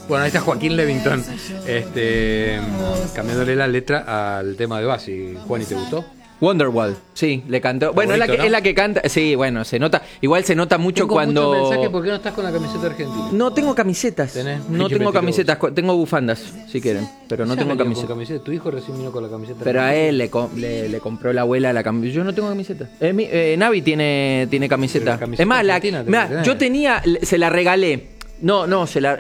Bueno, ahí está Joaquín Levington, cambiándole la letra al tema de Basi. Juan, ¿y te gustó? Wonderwall, sí, le cantó. Bueno, Bonito, es ¿no? la que canta. Sí, bueno, se nota. Igual se nota mucho Tengo cuando. muchos mensajes, ¿por qué no estás con la camiseta argentina? No tengo camisetas. ¿Tenés? No Hay que tengo meter camisetas. Tengo bufandas, si quieren. Pero no Ya tengo venía con camiseta. camiseta. Tu hijo recién vino con la camiseta Pero a argentina. él le compró la abuela la camiseta. Yo no tengo camiseta. Navi tiene camiseta. Pero la camiseta Es más, argentina tenés que tener. yo tenía, se la regalé. No.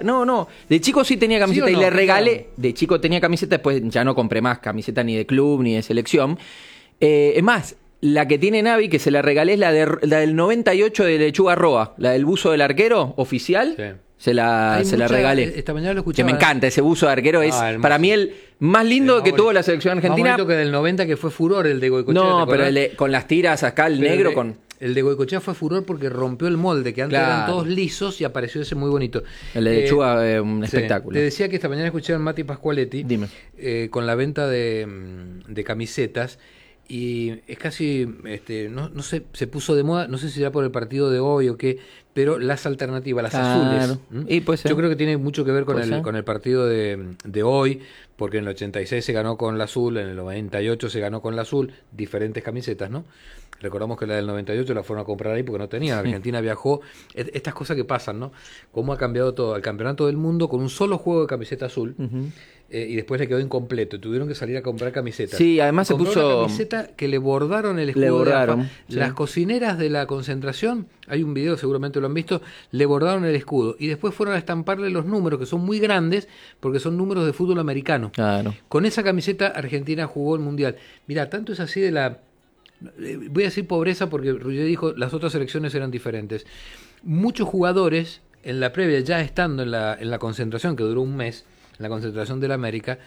De chico sí tenía camiseta ¿Sí o no? y le regalé. De chico tenía camiseta, después ya no compré más camiseta ni de club ni de selección. Es más, la que tiene Navi, que se la regalé, es la del 98 de Lechuga Roa, la del buzo del arquero oficial. Sí. Se la regalé. Esta mañana lo Que escuchaba. me encanta, ese buzo de arquero es hermoso. para mí el más lindo que tuvo la selección argentina. Más bonito que del 90, que fue furor el de Goicoechea. No, ¿te pero acordás? con las tiras acá, el Pero negro el de- con... El de Goicoechea fue furor porque rompió el molde, que antes Claro. eran todos lisos y apareció ese muy bonito. El de Lechuga, un sí. espectáculo. Te decía que esta mañana escuché a Mati Pascualetti. Dime. Con la venta de camisetas. Y es casi, no sé, se puso de moda, no sé si será por el partido de hoy o qué, pero las alternativas, las azules. Y puede ser. Yo creo que tiene mucho que ver con Puede ser. con el partido de hoy, porque en el 86 se ganó con la azul, en el 98 se ganó con la azul, diferentes camisetas, ¿no? Recordamos que la del 98 la fueron a comprar ahí porque no tenían. Argentina viajó. Estas cosas que pasan, ¿no? Cómo ha cambiado todo. El campeonato del mundo con un solo juego de camiseta azul. Y después le quedó incompleto. Tuvieron que salir a comprar camisetas. Sí, además se Compró puso... una camiseta que le bordaron el escudo. Le bordaron, de AFA. sí. Las cocineras de la concentración, hay un video, seguramente lo han visto, le bordaron el escudo. Y después fueron a estamparle los números, que son muy grandes, porque son números de fútbol americano. Claro. Con esa camiseta Argentina jugó el Mundial. Mira, tanto es así de la... Voy a decir pobreza porque Ruggeri dijo las otras selecciones eran diferentes. Muchos jugadores en la previa, ya estando en la concentración, que duró un mes, en la concentración del América,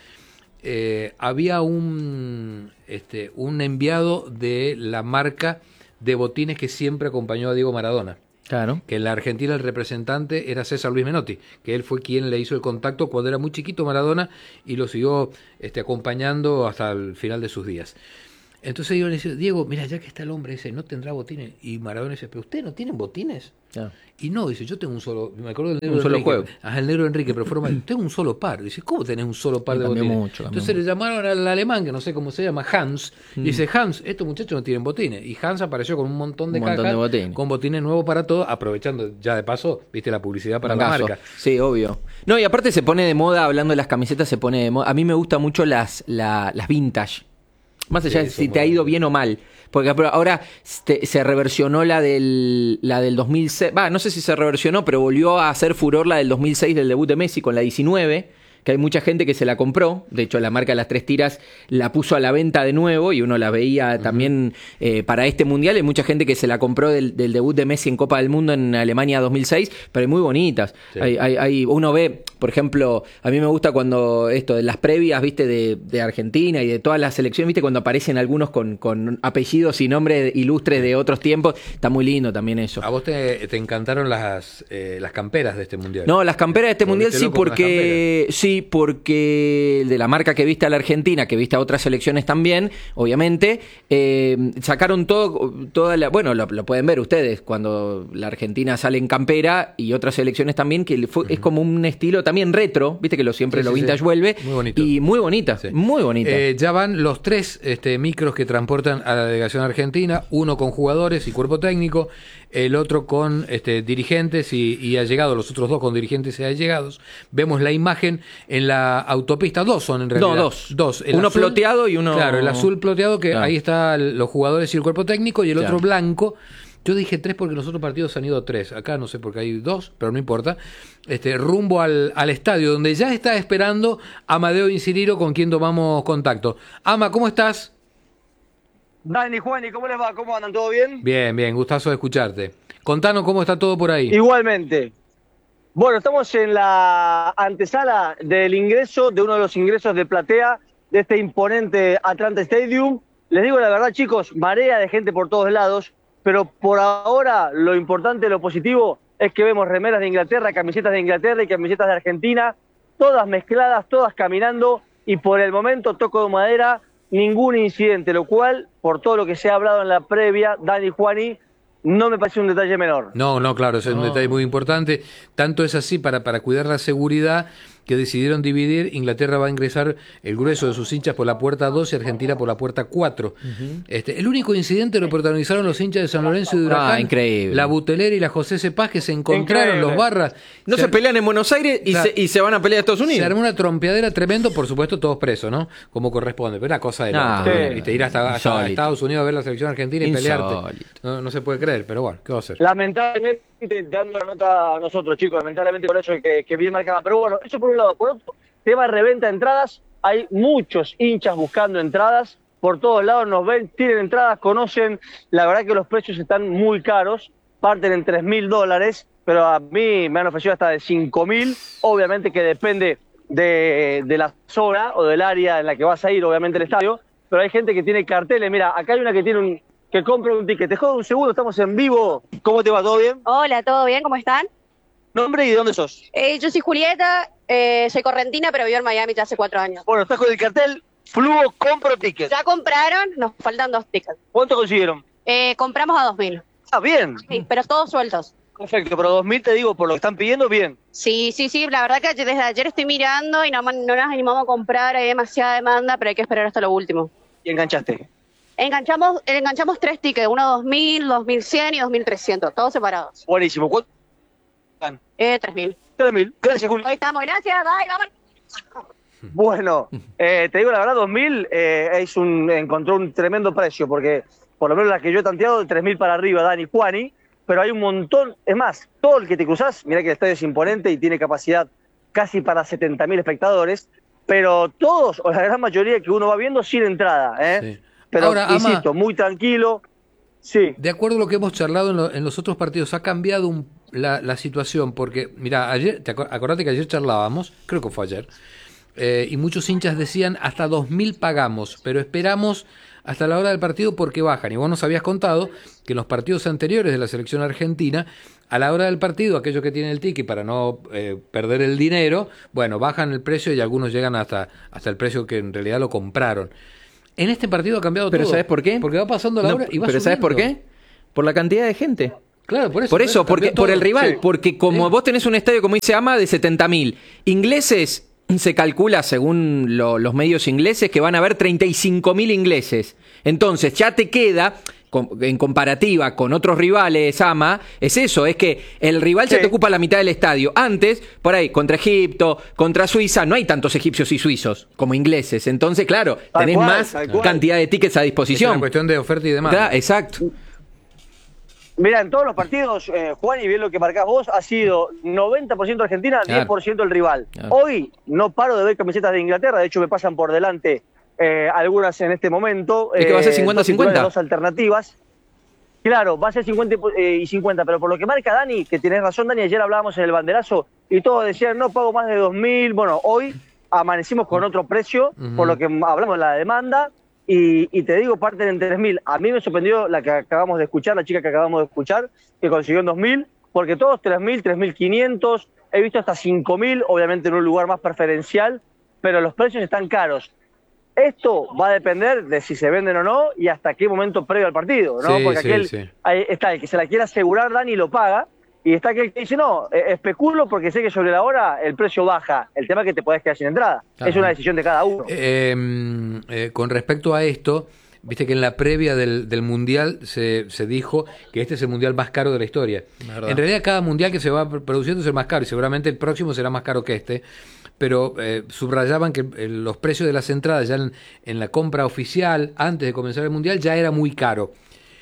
había un enviado de la marca de botines que siempre acompañó a Diego Maradona. Claro. Que en la Argentina el representante era César Luis Menotti, que él fue quien le hizo el contacto cuando era muy chiquito Maradona y lo siguió acompañando hasta el final de sus días. Entonces yo le decía, Diego, mira, ya que está el hombre ese, no tendrá botines. Y Maradona dice, pero ¿ustedes no tienen botines? Ya. Y no, dice, yo tengo un solo, me acuerdo del negro Un solo Enrique. juego. Ajá, el negro Enrique, pero tengo un solo par. Dice, ¿cómo tenés un solo par Y de cambió botines? mucho, cambió Entonces le llamaron al alemán, que no sé cómo se llama, Hans, y dice, Hans, estos muchachos no tienen botines. Y Hans apareció con un montón de cajas, botines. con botines nuevos para todos, aprovechando ya de paso, viste, la publicidad para la Bancazo. marca. Sí, obvio. No, y aparte se pone de moda, hablando de las camisetas, se pone de moda. A mí me gustan mucho las vintage. Más allá Sí, de son si te ha ido buenas. bien o mal. Porque ahora se reversionó la del 2006. No sé si se reversionó, pero volvió a hacer furor la del 2006 del debut de Messi con la 19. Que hay mucha gente que se la compró. De hecho, la marca Las Tres Tiras la puso a la venta de nuevo y uno la veía también para este mundial. Hay mucha gente que se la compró del debut de Messi en Copa del Mundo en Alemania 2006, pero hay muy bonitas. Sí. Uno ve, por ejemplo, a mí me gusta cuando esto de las previas, viste, de Argentina y de todas las selecciones, viste, cuando aparecen algunos con apellidos y nombres ilustres de otros tiempos. Está muy lindo también eso. ¿A vos te encantaron las camperas de este mundial? No, las camperas de este mundial Volviste sí, loco con las porque de la marca que viste a la Argentina, que viste a otras selecciones también, obviamente, sacaron bueno, lo pueden ver ustedes, cuando la Argentina sale en campera y otras selecciones también, que es como un estilo también retro, viste que siempre Sí, lo sí, vintage sí. vuelve, Muy bonito. y muy bonita, Sí. muy bonita. Ya van los 3 micros que transportan a la delegación argentina, uno con jugadores y cuerpo técnico, el otro con dirigentes y allegados, los otros 2 con dirigentes y allegados. Vemos la imagen en la autopista, 2 son en realidad. No, dos. Uno ploteado y uno... Claro, el azul ploteado, que Claro. ahí están los jugadores y el cuerpo técnico, y el Claro. otro blanco. Yo dije 3 porque los otros partidos han ido 3. Acá no sé por qué hay 2, pero no importa. Rumbo al estadio, donde ya está esperando Amadeo Inciriro, con quien tomamos contacto. Ama, ¿cómo estás? Dani, Juani, ¿cómo les va? ¿Cómo andan? ¿Todo bien? Bien, bien, gustazo de escucharte. Contanos cómo está todo por ahí. Igualmente. Bueno, estamos en la antesala del ingreso, de uno de los ingresos de platea de este imponente Atlanta Stadium. Les digo la verdad, chicos, marea de gente por todos lados, pero por ahora lo importante, lo positivo, es que vemos remeras de Inglaterra, camisetas de Inglaterra y camisetas de Argentina, todas mezcladas, todas caminando, y por el momento, toco de madera, ningún incidente, lo cual, por todo lo que se ha hablado en la previa, Dani y Juani, no me parece un detalle menor. No, claro, ese es un No. detalle muy importante. Tanto es así para cuidar la seguridad que decidieron dividir. Inglaterra va a ingresar el grueso de sus hinchas por la puerta 2 y Argentina por la puerta 4. El único incidente lo protagonizaron los hinchas de San Lorenzo y de Huracán. Increíble. La Butelera y la José C. Paz, que se encontraron Increíble. los barras. No se pelean en Buenos Aires y, Claro. y se van a pelear a Estados Se Unidos. armó una trompeadera tremendo, por supuesto todos presos, ¿no? Como corresponde, pero una cosa de Ah, loco, sí. ¿viste? Ir hasta Insólito. Estados Unidos a ver la selección argentina y pelearte. Insólito. No se puede creer, pero bueno, ¿qué va a hacer? Lamentablemente, dando la nota a nosotros, chicos, lamentablemente con eso que bien marcada. Pero bueno, eso por un lado. Por otro, tema de reventa de entradas, hay muchos hinchas buscando entradas. Por todos lados nos ven, tienen entradas, conocen. La verdad que los precios están muy caros, parten en $3.000, pero a mí me han ofrecido hasta de 5.000. Obviamente que depende de la zona o del área en la que vas a ir, obviamente el estadio. Pero hay gente que tiene carteles. Mira, acá hay una que tiene que compra un ticket. Te jodo un segundo, estamos en vivo. ¿Cómo te va? ¿Todo bien? Hola, ¿todo bien? ¿Cómo están? ¿Nombre y de dónde sos? Yo soy Julieta, soy correntina, pero vivo en Miami ya hace 4 años. Bueno, estás con el cartel Fluo Compro Tickets. Ya compraron, nos faltan 2 tickets. ¿Cuánto consiguieron? Compramos a 2.000, Ah, bien. sí, pero todos sueltos. Perfecto, pero 2.000 te digo, por lo que están pidiendo, bien. Sí, la verdad que desde ayer estoy mirando y no nos animamos a comprar, hay demasiada demanda, pero hay que esperar hasta lo último. Y enganchaste. Enganchamos 3 tickets, uno 2.000, 2.100 y 2.300, todos separados. Buenísimo. ¿Cuánto están? 3.000. 3.000. Gracias, Julio. Ahí estamos, gracias, bye, vamos. Bueno, te digo la verdad, 2.000 encontró un tremendo precio, porque por lo menos la que yo he tanteado, de 3.000 para arriba, Dani, Juani, pero hay un montón. Es más, todo el que te cruzás, mirá que el estadio es imponente y tiene capacidad casi para 70.000 espectadores, pero todos, o la gran mayoría que uno va viendo, sin entrada, ¿eh? Sí. Pero, Ahora, Ama, insisto, muy tranquilo. Sí. de acuerdo a lo que hemos charlado en los otros partidos, ha cambiado la situación, porque, mira, ayer, acordate que ayer charlábamos, creo que fue ayer, y muchos hinchas decían hasta 2.000 pagamos, pero esperamos hasta la hora del partido porque bajan. Y vos nos habías contado que en los partidos anteriores de la selección argentina, a la hora del partido, aquellos que tienen el ticket para no perder el dinero, bueno, bajan el precio y algunos llegan hasta el precio que en realidad lo compraron. En este partido ha cambiado ¿Pero todo. sabes por qué? Porque va pasando la No, hora y va ¿Pero sabes por subiendo. qué? Por la cantidad de gente. Claro, por eso. Por eso, cambió por todo. el rival. Sí. Porque como Sí. vos tenés un estadio, como dice Ama, de 70.000 ingleses, se calcula según los medios ingleses que van a haber 35.000 ingleses. Entonces ya te queda, en comparativa con otros rivales, Ama, es eso, es que el rival Sí. se te ocupa la mitad del estadio. Antes, por ahí, contra Egipto, contra Suiza, no hay tantos egipcios y suizos como ingleses. Entonces, claro, Tal tenés cual, más tal cual. cantidad de tickets a Es una disposición. cuestión de oferta y demanda. Claro, exacto. Mira, en todos los partidos, Juan, y bien lo que marcás vos, ha sido 90% Argentina, Claro. 10% el rival. Claro. Hoy no paro de ver camisetas de Inglaterra, de hecho me pasan por delante algunas en este momento. Es que va a ser dos 50-50. titulares, dos alternativas. Claro, va a ser 50 y 50, pero por lo que marca Dani, que tenés razón, Dani, ayer hablábamos en el banderazo y todos decían no pago más de 2.000. Bueno, hoy amanecimos con otro precio, por lo que hablamos de la demanda. Y te digo, parten en 3.000. A mí me sorprendió la que acabamos de escuchar, la chica que acabamos de escuchar, que consiguió en 2.000, porque todos 3.000, 3.500, he visto hasta 5.000, obviamente en un lugar más preferencial, pero los precios están caros. Esto va a depender de si se venden o no y hasta qué momento previo al partido, ¿no? Sí, Porque sí, aquel, sí. ahí está el que se la quiere asegurar, Dani, lo paga, y está aquel que dice, no, especulo porque sé que sobre la hora el precio baja. El tema es que te podés quedar sin entrada. Claro. Es una decisión de cada uno. Con respecto a esto, viste que en la previa del Mundial se dijo que este es el Mundial más caro de la historia. Verdad. En realidad cada Mundial que se va produciendo es el más caro y seguramente el próximo será más caro que este, pero subrayaban que los precios de las entradas ya en la compra oficial, antes de comenzar el Mundial, ya era muy caro.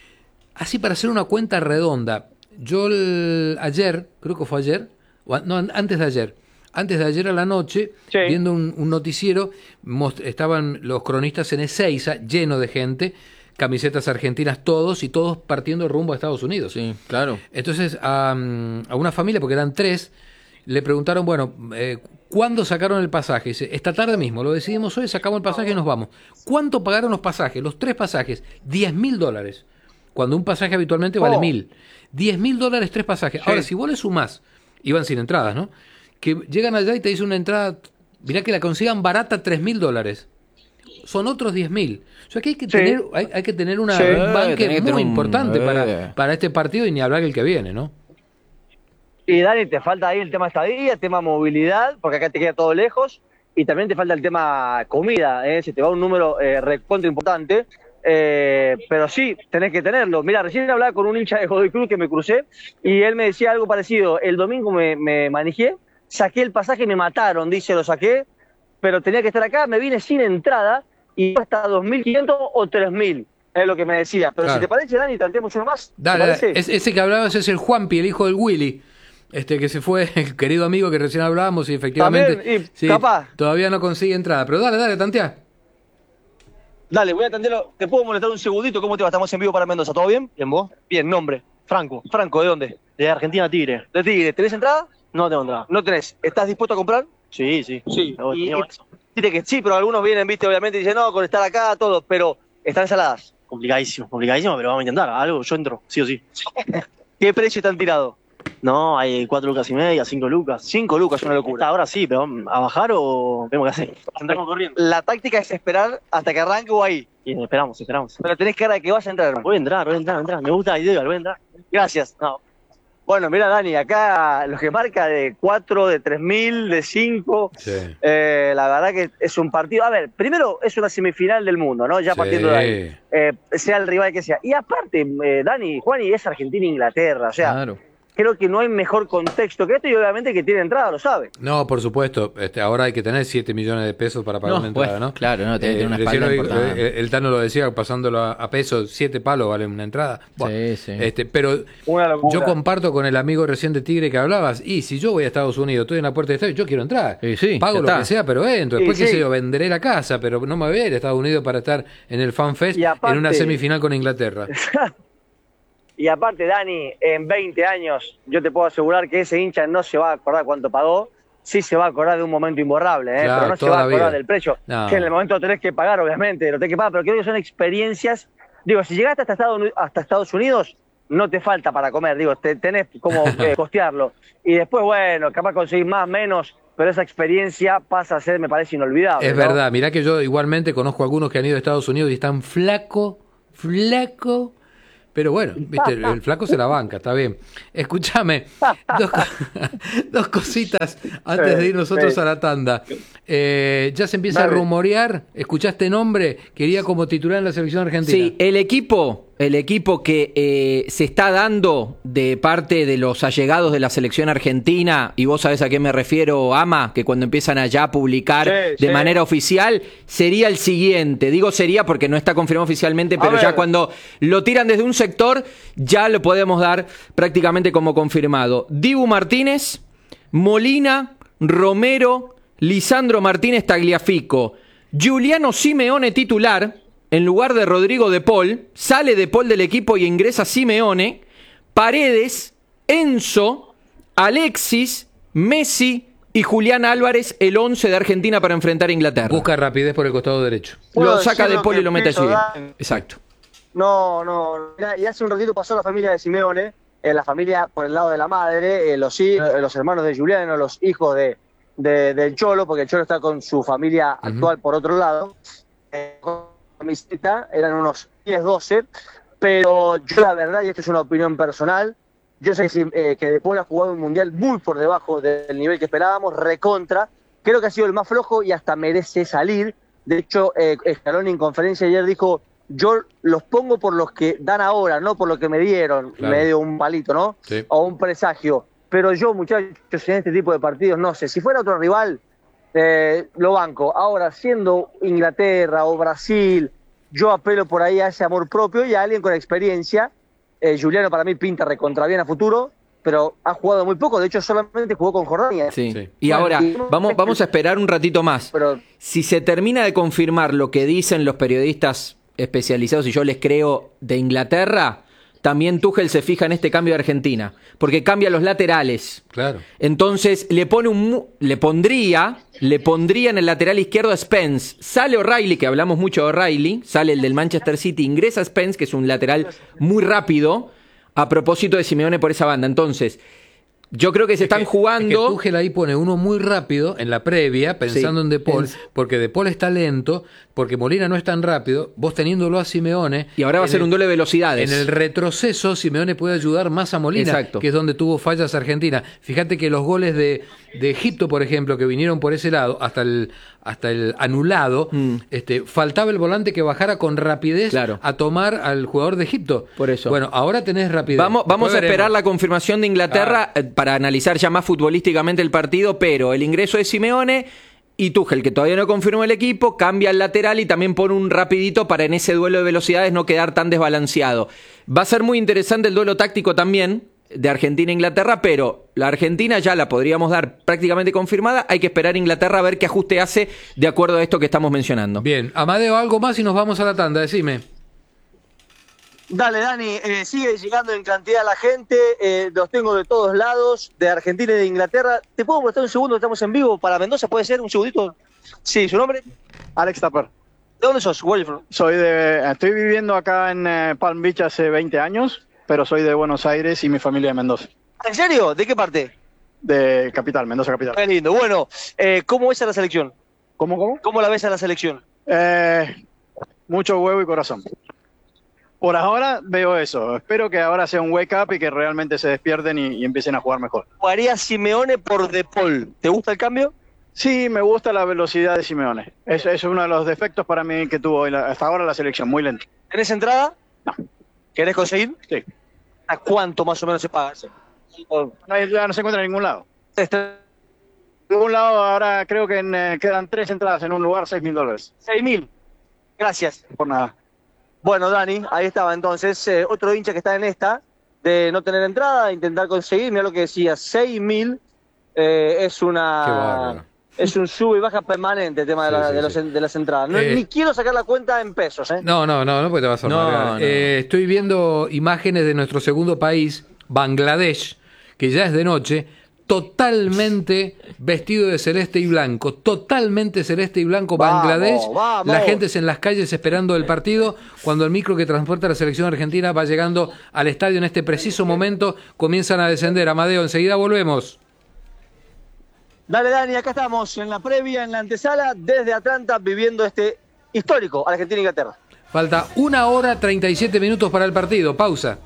Así para hacer una cuenta redonda, yo ayer, creo que fue ayer, antes de ayer a la noche, Sí. viendo un noticiero, estaban los cronistas en Ezeiza, lleno de gente, camisetas argentinas todos, y todos partiendo rumbo a Estados Unidos. Sí, claro. Entonces a una familia, porque eran 3, le preguntaron, bueno, ¿cuándo sacaron el pasaje? Dice, esta tarde mismo, lo decidimos hoy, sacamos el pasaje y nos vamos. ¿Cuánto pagaron los pasajes? Los 3 pasajes, $10.000. Cuando un pasaje habitualmente vale 1.000. $10.000 3 pasajes. Sí. Ahora, si vos le sumás, iban sin entradas, ¿no? Que llegan allá y te dicen una entrada, mirá que la consigan barata, $3.000. son otros 10.000. O sea que hay que tener un tenés banque que tener muy un- importante para este partido y ni hablar el que viene, ¿no? Y Dani, te falta ahí el tema estadía, el tema movilidad, porque acá te queda todo lejos, y también te falta el tema comida, se te va un número recontra importante, pero sí, tenés que tenerlo. Mira, recién hablaba con un hincha de Godoy Cruz que me crucé, y él me decía algo parecido. El domingo me manejé, saqué el pasaje y me mataron, dice, lo saqué, pero tenía que estar acá, me vine sin entrada, y hasta 2.500 o 3.000, es lo que me decía. Pero Claro. si te parece, Dani, tanteamos uno más. ¿Te Dale, parece? ese que hablabas es el Juanpi, el hijo del Willy. Que se fue, el querido amigo que recién hablábamos y efectivamente También, y capaz. todavía no consigue entrada. Pero dale, tantea. Dale, voy a atenderlo. ¿Te puedo molestar un segundito? ¿Cómo te va? Estamos en vivo para Mendoza. ¿Todo bien? Bien, vos. Bien, nombre. Franco, Franco, ¿de dónde? de Argentina Tigre. De Tigre. ¿Tenés entrada? No tengo entrada. No tenés. ¿Estás dispuesto a comprar? Sí, sí. Sí. No, Y- tenía eso. Dice que sí, pero algunos vienen, viste, obviamente, y dicen, no, con estar acá, todo, pero están saladas. Complicadísimo, pero vamos a intentar. Algo, yo entro, sí o sí. ¿Qué precio te han tirado? No, hay 4 lucas y media, 5 lucas. 5 lucas, una locura. Ahora sí, pero ¿a bajar o vemos qué hacer? Entramos corriendo. La táctica es esperar hasta que arranque o ahí. Y esperamos. Pero tenés cara de que vas a entrar, hermano. Voy a entrar. Me gusta la idea, voy a entrar. Gracias. No, Bueno, mira, Dani, acá los que marca de 4, de 3.000, de 5, Sí. la verdad que es un partido. A ver, primero es una semifinal del mundo, ¿no? Ya Sí. partiendo de ahí. Sea el rival que sea. Y aparte, Dani, Juani, es Argentina-Inglaterra. O sea, Claro. creo que no hay mejor contexto que esto y obviamente que tiene entrada, lo sabe. No, por supuesto. Ahora hay que tener 7 millones de pesos para pagar No, una entrada, bueno, ¿no? claro, no, tiene que tener una recién espalda hoy, importante. el Tano lo decía, pasándolo a pesos, 7 palos vale una entrada. Bueno, Sí. pero Una locura. yo comparto con el amigo recién de Tigre que hablabas, y si yo voy a Estados Unidos, estoy en la puerta de estadio, yo quiero entrar. Sí, Pago ya lo está. que sea, pero entro. Después, Sí, qué sí. sé yo, venderé la casa, pero no me voy a ir a Estados Unidos para estar en el Fan Fest Y aparte- en una semifinal con Inglaterra. Y aparte, Dani, en 20 años, yo te puedo asegurar que ese hincha no se va a acordar cuánto pagó, sí se va a acordar de un momento imborrable, Claro, pero no se toda va a la acordar vida. del precio. No. Que en el momento lo tenés que pagar, obviamente, lo tenés que pagar, pero creo que son experiencias. Digo, si llegaste hasta Estados Unidos, no te falta para comer, digo, tenés como costearlo. Y después, bueno, capaz conseguir más, menos, pero esa experiencia pasa a ser, me parece, inolvidable. Es ¿no? verdad, mirá que yo igualmente conozco a algunos que han ido a Estados Unidos y están flaco, pero bueno, viste, el flaco se la banca, está bien. Escúchame, dos cositas antes de ir nosotros sí. a la tanda. Ya se empieza Dale. a rumorear, escuchaste nombre, quería como titular en la selección argentina. Sí, el equipo que se está dando de parte de los allegados de la selección argentina, y vos sabés a qué me refiero, Ama, que cuando empiezan allá a publicar Sí, de sí. manera oficial, sería el siguiente. Digo sería porque no está confirmado oficialmente, pero ver. ya cuando lo tiran desde un sector, ya lo podemos dar prácticamente como confirmado. Dibu Martínez, Molina, Romero, Lisandro Martínez Tagliafico, Giuliano Simeone titular, en lugar de Rodrigo De Paul, sale De Paul del equipo y ingresa Simeone, Paredes, Enzo, Alexis, Messi y Julián Álvarez, el 11 de Argentina para enfrentar a Inglaterra. Busca rapidez por el costado derecho. ¿Puedo Lo saca decir De lo Paul que y lo mete pienso, allí. Dan? Exacto. No. Mirá, y hace un ratito pasó la familia de Simeone, la familia por el lado de la madre, los hermanos de Juliano, los hijos del Cholo, porque el Cholo está con su familia actual por otro lado. Con camiseta, eran unos 10, 12, pero yo la verdad, y esto es una opinión personal, yo sé que De Paul ha jugado un mundial muy por debajo del nivel que esperábamos, recontra, creo que ha sido el más flojo y hasta merece salir. De hecho, Scaloni en conferencia ayer dijo, yo los pongo por los que dan ahora, no por lo que me dieron, Claro. me dio un palito, ¿no? Sí. O un presagio. Pero yo, muchachos, en este tipo de partidos, no sé, si fuera otro rival, lo banco. Ahora, siendo Inglaterra o Brasil, yo apelo por ahí a ese amor propio y a alguien con experiencia. Juliano para mí pinta recontra bien a futuro, pero ha jugado muy poco, de hecho solamente jugó con Jordania. Sí. Sí. Y Bueno, ahora, y- vamos a esperar un ratito más. Pero Si se termina de confirmar lo que dicen los periodistas especializados, y yo les creo, de Inglaterra, también Tuchel se fija en este cambio de Argentina, porque cambia los laterales. Claro. Entonces le pondría en el lateral izquierdo a Spence. Sale O'Reilly, que hablamos mucho de O'Reilly, sale el del Manchester City, ingresa Spence, que es un lateral muy rápido, a propósito de Simeone por esa banda. Entonces, yo creo que se están Es que jugando. Tuchel ahí pone uno muy rápido en la previa, pensando Sí. en De Paul, porque De Paul está lento, porque Molina no es tan rápido, vos teniéndolo a Simeone... Y ahora va a ser un duelo de velocidades. En el retroceso, Simeone puede ayudar más a Molina, Exacto. que es donde tuvo fallas Argentina. Fíjate que los goles de Egipto, por ejemplo, que vinieron por ese lado, hasta el anulado, faltaba el volante que bajara con rapidez a tomar al jugador de Egipto. Por eso. Bueno, ahora tenés rapidez. Vamos a esperar la confirmación de Inglaterra para analizar ya más futbolísticamente el partido, pero el ingreso de Simeone y Tuchel, que todavía no confirmó el equipo, cambia el lateral y también pone un rapidito para en ese duelo de velocidades no quedar tan desbalanceado. Va a ser muy interesante el duelo táctico también de Argentina e Inglaterra, pero la Argentina ya la podríamos dar prácticamente confirmada. Hay que esperar a Inglaterra a ver qué ajuste hace de acuerdo a esto que estamos mencionando. Bien, Amadeo, algo más y nos vamos a la tanda, decime. Dale, Dani, sigue llegando en cantidad la gente, los tengo de todos lados, de Argentina y de Inglaterra. ¿Te puedo prestar un segundo? Estamos en vivo para Mendoza, ¿puede ser? ¿Un segundito? Sí, ¿su nombre? Alex Tapper. ¿De dónde sos? Where are you from? Estoy viviendo acá en Palm Beach hace 20 años, pero soy de Buenos Aires y mi familia de Mendoza. ¿En serio? ¿De qué parte? De Capital, Mendoza Capital. Qué lindo. Bueno, ¿cómo ves a la selección? ¿Cómo? ¿Cómo la ves a la selección? Mucho huevo y corazón. Por ahora veo eso. Espero que ahora sea un wake up y que realmente se despierten y empiecen a jugar mejor. ¿Jugaría Simeone por De Paul? ¿Te gusta el cambio? Sí, me gusta la velocidad de Simeone. Es uno de los defectos para mí que tuvo hasta ahora la selección, muy lento. ¿Tenés entrada? No. ¿Querés conseguir? Sí. ¿A cuánto más o menos se paga? Ya no se encuentra en ningún lado. En ningún lado ahora creo que quedan 3 entradas en un lugar, $6,000. $6,000. Gracias. Por nada. Bueno, Dani, ahí estaba entonces otro hincha que está en esta, de no tener entrada, intentar conseguir, mira lo que decía, 6,000 es un sube y baja permanente el tema de las entradas. No, ni quiero sacar la cuenta en pesos. No, porque te vas a amargar. No. Estoy viendo imágenes de nuestro segundo país, Bangladesh, que ya es de noche, totalmente vestido de celeste y blanco, totalmente celeste y blanco. Bangladesh, vamos. La gente es en las calles esperando el partido, cuando el micro que transporta a la selección argentina va llegando al estadio en este preciso momento, comienzan a descender. Amadeo, enseguida volvemos. Dale, Dani, acá estamos en la previa, en la antesala, desde Atlanta, viviendo este histórico Argentina-Inglaterra. Falta 1 hora 37 minutos para el partido, pausa.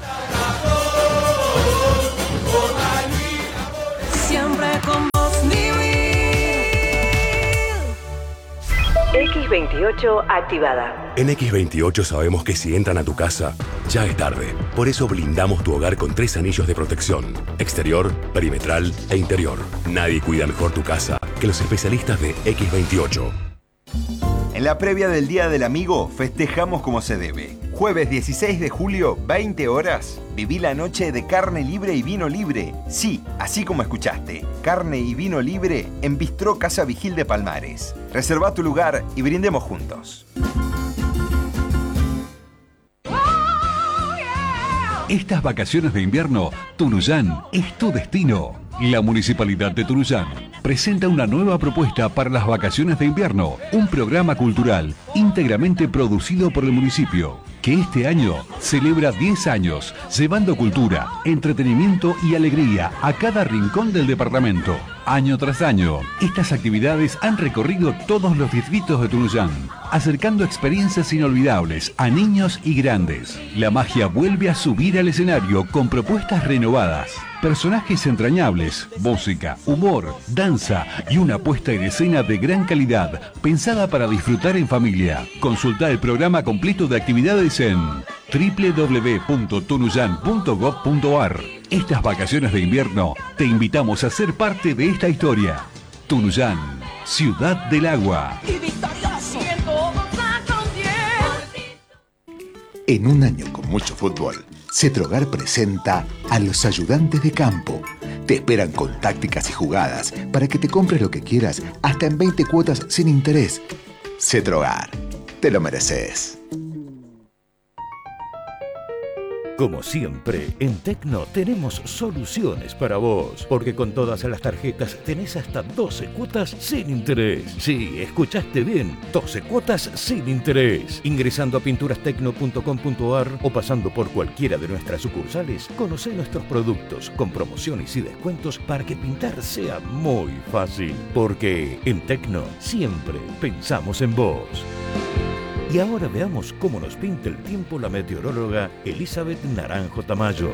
X28 activada. En X28 sabemos que si entran a tu casa, ya es tarde. Por eso blindamos tu hogar con 3 anillos de protección: exterior, perimetral e interior. Nadie cuida mejor tu casa que los especialistas de X28. En la previa del Día del Amigo, festejamos como se debe. Jueves 16 de julio, 20 horas, viví la noche de carne libre y vino libre. Sí, así como escuchaste, carne y vino libre en Bistró Casa Vigil de Palmares. Reserva tu lugar y brindemos juntos. Estas vacaciones de invierno, Tunuyán es tu destino. La Municipalidad de Tunuyán presenta una nueva propuesta para las vacaciones de invierno, un programa cultural íntegramente producido por el municipio, que este año celebra 10 años, llevando cultura, entretenimiento y alegría a cada rincón del departamento. Año tras año, estas actividades han recorrido todos los distritos de Tunuyán, acercando experiencias inolvidables a niños y grandes. La magia vuelve a subir al escenario con propuestas renovadas, personajes entrañables, música, humor, danza y una puesta en escena de gran calidad, pensada para disfrutar en familia. Consulta el programa completo de actividades en www.tunuyan.gov.ar. Estas vacaciones de invierno te invitamos a ser parte de esta historia. Tunuyán, Ciudad del Agua. En un año con mucho fútbol, Cetrogar presenta a los ayudantes de campo. Te esperan con tácticas y jugadas para que te compres lo que quieras hasta en 20 cuotas sin interés. Cetrogar, te lo mereces. Como siempre, en Tecno tenemos soluciones para vos, porque con todas las tarjetas tenés hasta 12 cuotas sin interés. Sí, escuchaste bien, 12 cuotas sin interés. Ingresando a pinturastecno.com.ar o pasando por cualquiera de nuestras sucursales, conocé nuestros productos con promociones y descuentos para que pintar sea muy fácil. Porque en Tecno siempre pensamos en vos. Y ahora veamos cómo nos pinta el tiempo la meteoróloga Elizabeth Naranjo Tamayo.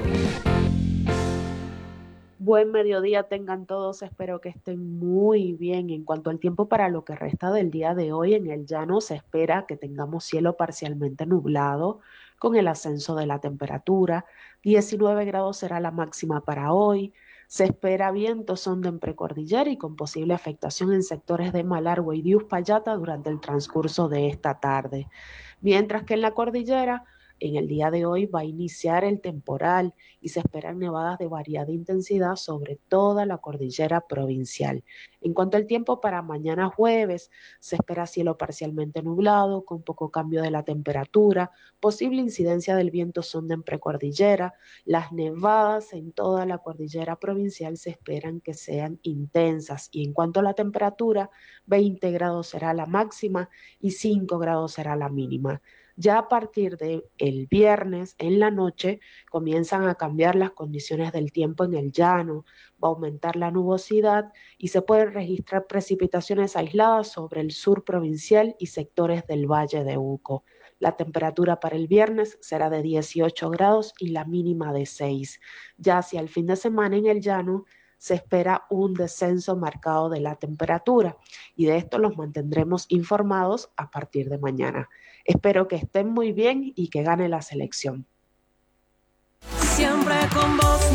Buen mediodía tengan todos, espero que estén muy bien. En cuanto al tiempo para lo que resta del día de hoy, en el llano se espera que tengamos cielo parcialmente nublado con el ascenso de la temperatura. 19 grados será la máxima para hoy. Se espera vientos onda en precordillera y con posible afectación en sectores de Malargüe y de Uspallata durante el transcurso de esta tarde. Mientras que en la cordillera, en el día de hoy va a iniciar el temporal y se esperan nevadas de variada intensidad sobre toda la cordillera provincial. En cuanto al tiempo para mañana jueves, se espera cielo parcialmente nublado con poco cambio de la temperatura, posible incidencia del viento sonda en precordillera. Las nevadas en toda la cordillera provincial se esperan que sean intensas y en cuanto a la temperatura, 20 grados será la máxima y 5 grados será la mínima. Ya a partir del viernes en la noche comienzan a cambiar las condiciones del tiempo en el llano, va a aumentar la nubosidad y se pueden registrar precipitaciones aisladas sobre el sur provincial y sectores del Valle de Uco. La temperatura para el viernes será de 18 grados y la mínima de 6. Ya hacia el fin de semana en el llano se espera un descenso marcado de la temperatura y de esto los mantendremos informados a partir de mañana. Espero que estén muy bien y que gane la selección. Siempre con vos,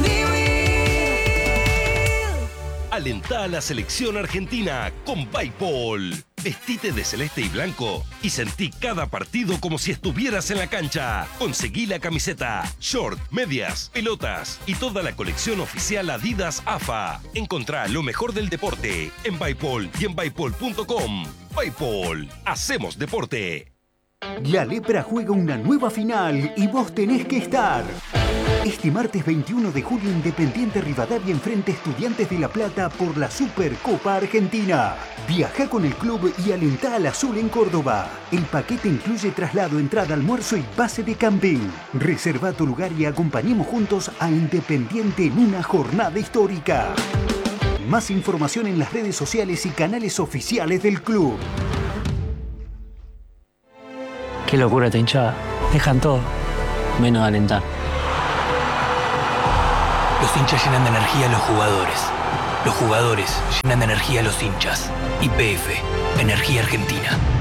Alentá a la selección argentina con Bipol. Vestite de celeste y blanco y sentí cada partido como si estuvieras en la cancha. Conseguí la camiseta, short, medias, pelotas y toda la colección oficial Adidas AFA. Encontrá lo mejor del deporte en Bipol y en Bipol.com. Bipol, hacemos deporte. La Lepra juega una nueva final y vos tenés que estar. Este martes 21 de julio, Independiente Rivadavia enfrenta a Estudiantes de La Plata por la Supercopa Argentina. Viajá con el club y alentá al azul en Córdoba. El paquete incluye traslado, entrada, almuerzo y pase de camping. Reserva tu lugar y acompañemos juntos a Independiente en una jornada histórica. Más información en las redes sociales y canales oficiales del club. Qué locura esta hinchada. Dejan todo, menos de alentar. Los hinchas llenan de energía a los jugadores. Los jugadores llenan de energía a los hinchas. YPF, Energía Argentina.